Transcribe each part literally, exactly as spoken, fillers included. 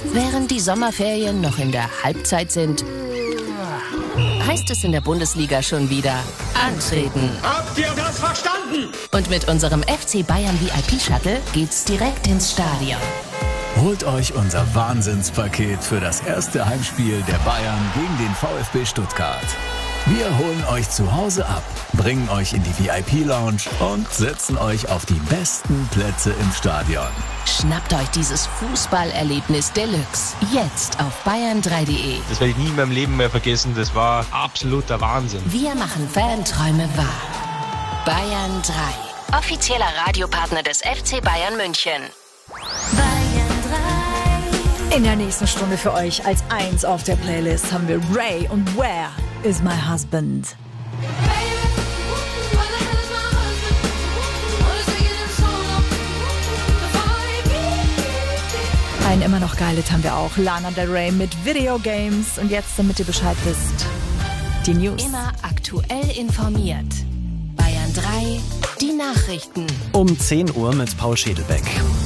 Während die Sommerferien noch in der Halbzeit sind, heißt es in der Bundesliga schon wieder antreten. Habt ihr das verstanden? Und mit unserem F C Bayern V I P-Shuttle geht's direkt ins Stadion. Holt euch unser Wahnsinnspaket für das erste Heimspiel der Bayern gegen den VfB Stuttgart. Wir holen euch zu Hause ab, bringen euch in die V I P-Lounge und setzen euch auf die besten Plätze im Stadion. Schnappt euch dieses Fußballerlebnis Deluxe jetzt auf bayern drei punkt de. Das werde ich nie in meinem Leben mehr vergessen. Das war absoluter Wahnsinn. Wir machen Fanträume wahr. Bayern drei. Offizieller Radiopartner des F C Bayern München. Bayern drei. In der nächsten Stunde für euch als eins auf der Playlist haben wir Ray und Where is my husband. Ein immer noch geiles haben wir auch. Lana Del Rey mit Video Games. Und jetzt, damit ihr Bescheid wisst, die News. Immer aktuell informiert. Bayern drei, die Nachrichten. Um zehn Uhr mit Paul Schädelbeck.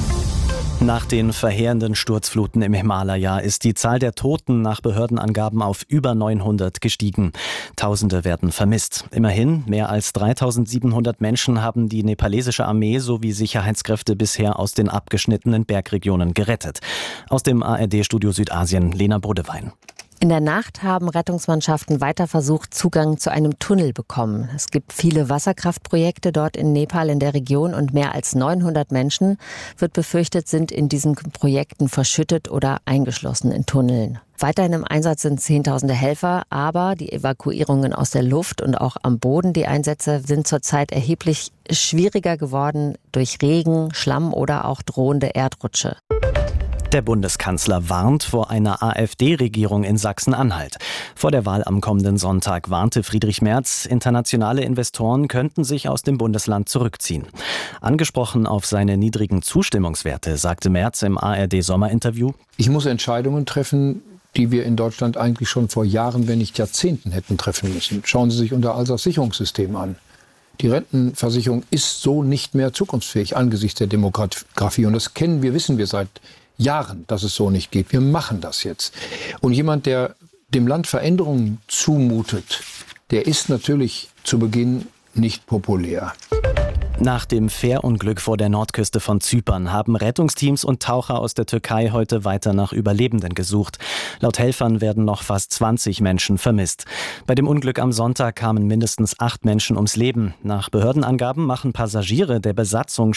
Nach den verheerenden Sturzfluten im Himalaya ist die Zahl der Toten nach Behördenangaben auf über neunhundert gestiegen. Tausende werden vermisst. Immerhin, mehr als dreitausendsiebenhundert Menschen haben die nepalesische Armee sowie Sicherheitskräfte bisher aus den abgeschnittenen Bergregionen gerettet. Aus dem A R D-Studio Südasien, Lena Bodewein. In der Nacht haben Rettungsmannschaften weiter versucht, Zugang zu einem Tunnel bekommen. Es gibt viele Wasserkraftprojekte dort in Nepal in der Region und mehr als neunhundert Menschen, wird befürchtet, sind in diesen Projekten verschüttet oder eingeschlossen in Tunneln. Weiterhin im Einsatz sind zehntausende Helfer, aber die Evakuierungen aus der Luft und auch am Boden, die Einsätze sind zurzeit erheblich schwieriger geworden durch Regen, Schlamm oder auch drohende Erdrutsche. Der Bundeskanzler warnt vor einer AfD-Regierung in Sachsen-Anhalt. Vor der Wahl am kommenden Sonntag warnte Friedrich Merz, internationale Investoren könnten sich aus dem Bundesland zurückziehen. Angesprochen auf seine niedrigen Zustimmungswerte, sagte Merz im A R D-Sommerinterview: Ich muss Entscheidungen treffen, die wir in Deutschland eigentlich schon vor Jahren, wenn nicht Jahrzehnten hätten treffen müssen. Schauen Sie sich unser Alterssicherungssystem an. Die Rentenversicherung ist so nicht mehr zukunftsfähig angesichts der Demografie. Und das kennen wir, wissen wir seit Jahren, dass es so nicht geht. Wir machen das jetzt. Und jemand, der dem Land Veränderungen zumutet, der ist natürlich zu Beginn nicht populär. Nach dem Fährunglück vor der Nordküste von Zypern haben Rettungsteams und Taucher aus der Türkei heute weiter nach Überlebenden gesucht. Laut Helfern werden noch fast zwanzig Menschen vermisst. Bei dem Unglück am Sonntag kamen mindestens acht Menschen ums Leben. Nach Behördenangaben machen Passagiere der Besatzung